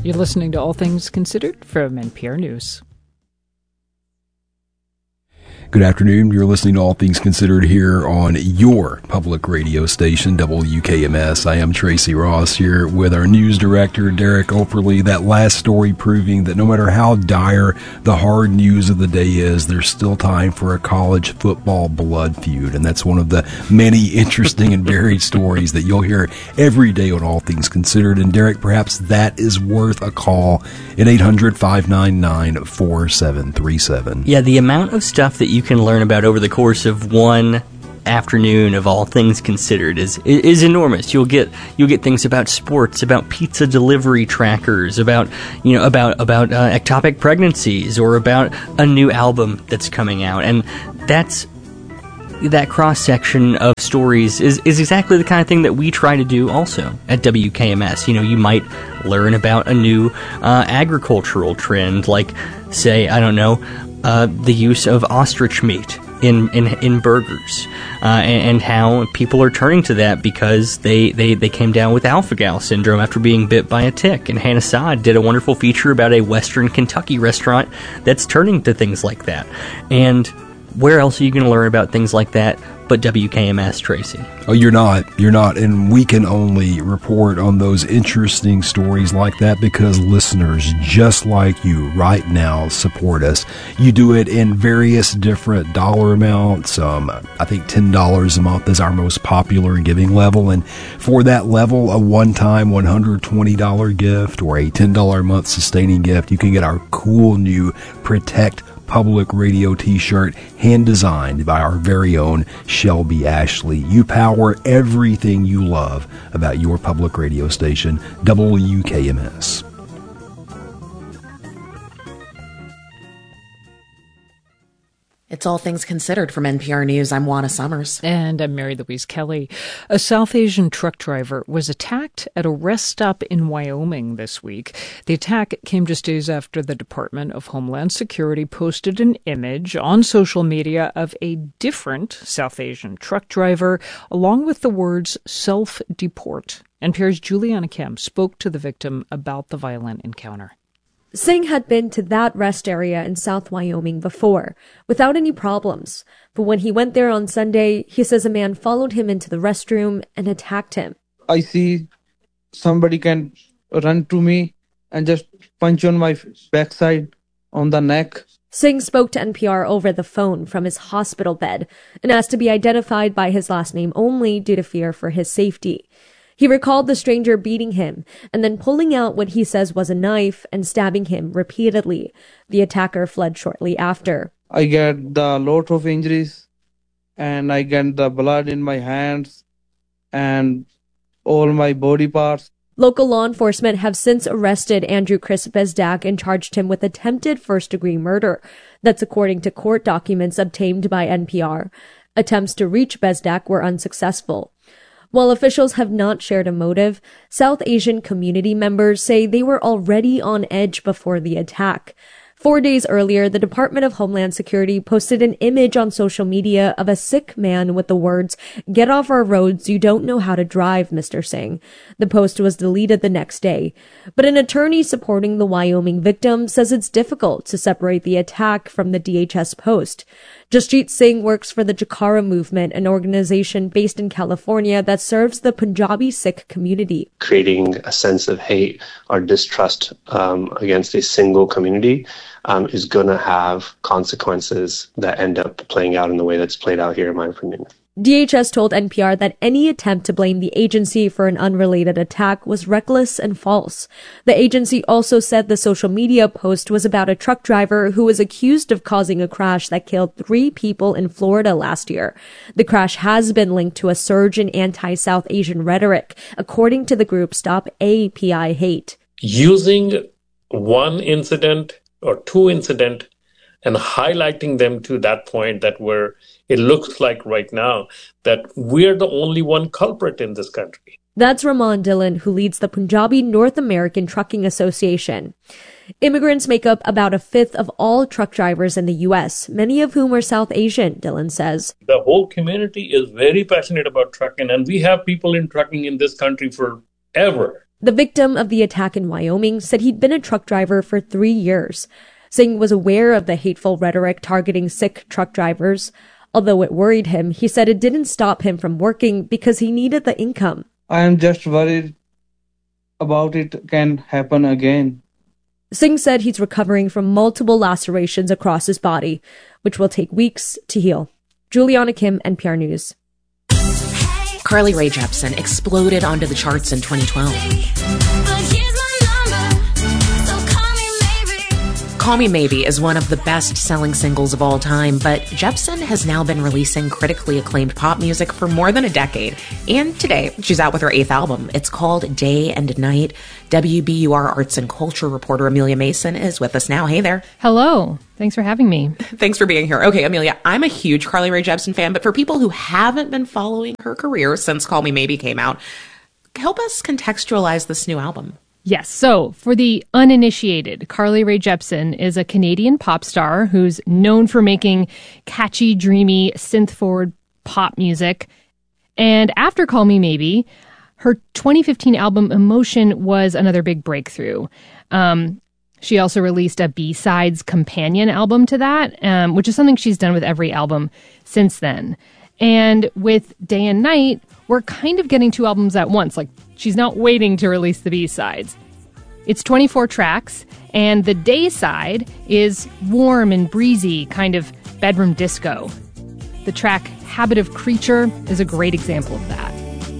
You're listening to All Things Considered from NPR News. Good afternoon. You're listening to All Things Considered here on your public radio station, WKMS. I am Tracy Ross here with our news director, Derek Operly. That last story proving that no matter how dire the hard news of the day is, there's still time for a college football blood feud. And that's one of the many interesting and varied stories that you'll hear every day on All Things Considered. And Derek, perhaps that is worth a call at 800-599-4737. Yeah, the amount of stuff that you can learn about over the course of one afternoon of All Things Considered is enormous. You'll get things about sports, about pizza delivery trackers, about ectopic pregnancies, or about a new album that's coming out, and that cross section of stories is exactly the kind of thing that we try to do also at WKMS. You might learn about a new agricultural trend, like, say, the use of ostrich meat in burgers, and how people are turning to that because they came down with alpha-gal syndrome after being bit by a tick. And Hannah Saad did a wonderful feature about a Western Kentucky restaurant that's turning to things like that. And where else are you going to learn about things like that but WKMS, Tracy? Oh, you're not. And we can only report on those interesting stories like that because listeners just like you right now support us. You do it in various different dollar amounts. I think $10 a month is our most popular giving level. And for that level, a one-time $120 gift or a $10 a month sustaining gift, you can get our cool new Protect Public Radio t-shirt, hand-designed by our very own Shelby Ashley. You power everything you love about your public radio station, WKMS. It's All Things Considered from NPR News. I'm Juana Summers. And I'm Mary Louise Kelly. A South Asian truck driver was attacked at a rest stop in Wyoming this week. The attack came just days after the Department of Homeland Security posted an image on social media of a different South Asian truck driver, along with the words self-deport. NPR's Juliana Kim spoke to the victim about the violent encounter. Singh had been to that rest area in South Wyoming before, without any problems. But when he went there on Sunday, he says a man followed him into the restroom and attacked him. I see somebody can run to me and just punch on my backside, on the neck. Singh spoke to NPR over the phone from his hospital bed and asked to be identified by his last name only due to fear for his safety. He recalled the stranger beating him and then pulling out what he says was a knife and stabbing him repeatedly. The attacker fled shortly after. I get a lot of injuries and I get the blood in my hands and all my body parts. Local law enforcement have since arrested Andrew Chris Bezdak and charged him with attempted first-degree murder. That's according to court documents obtained by NPR. Attempts to reach Bezdak were unsuccessful. While officials have not shared a motive, South Asian community members say they were already on edge before the attack. 4 days earlier, the Department of Homeland Security posted an image on social media of a sick man with the words, "Get off our roads, you don't know how to drive, Mr. Singh." The post was deleted the next day. But an attorney supporting the Wyoming victim says it's difficult to separate the attack from the DHS post. Jasjeet Singh works for the Jakara Movement, an organization based in California that serves the Punjabi Sikh community. Creating a sense of hate or distrust against a single community is going to have consequences that end up playing out in the way that's played out here, in my opinion. DHS told NPR that any attempt to blame the agency for an unrelated attack was reckless and false. The agency also said the social media post was about a truck driver who was accused of causing a crash that killed 3 people in Florida last year. The crash has been linked to a surge in anti-South Asian rhetoric, according to the group Stop API Hate. Using one incident or 2 incidents and highlighting them to that point that where it looks like right now that we're the only one culprit in this country. That's Raman Dhillon, who leads the Punjabi North American Trucking Association. Immigrants make up about 1/5 of all truck drivers in the U.S., many of whom are South Asian, Dhillon says. The whole community is very passionate about trucking, and we have people in trucking in this country forever. The victim of the attack in Wyoming said he'd been a truck driver for 3 years. Singh was aware of the hateful rhetoric targeting Sikh truck drivers. Although it worried him, he said it didn't stop him from working because he needed the income. I am just worried about it can happen again. Singh said he's recovering from multiple lacerations across his body, which will take weeks to heal. Juliana Kim, NPR News. Carly Rae Jepsen exploded onto the charts in 2012. Call Me Maybe is one of the best-selling singles of all time, but Jepsen has now been releasing critically acclaimed pop music for more than a decade. And today, she's out with her 8th album. It's called Day and Night. WBUR arts and culture reporter Amelia Mason is with us now. Hey there. Hello. Thanks for having me. Thanks for being here. Okay, Amelia, I'm a huge Carly Rae Jepsen fan, but for people who haven't been following her career since Call Me Maybe came out, help us contextualize this new album. Yes. So for the uninitiated, Carly Rae Jepsen is a Canadian pop star who's known for making catchy, dreamy, synth-forward pop music. And after Call Me Maybe, her 2015 album Emotion was another big breakthrough. She also released a B-sides companion album to that, which is something she's done with every album since then. And with Day and Night, we're kind of getting 2 albums at once. Like, she's not waiting to release the B-sides. It's 24 tracks, and the Day side is warm and breezy, kind of bedroom disco. The track Habit of Creature is a great example of that.